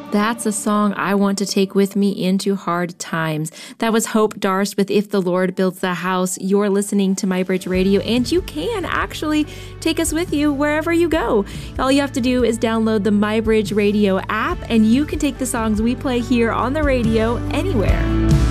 That's a song I want to take with me into hard times. That was Hope Darst with If the Lord Builds the House. You're listening to MyBridge Radio, and you can actually take us with you wherever you go. All you have to do is download the MyBridge Radio app, and you can take the songs we play here on the radio anywhere.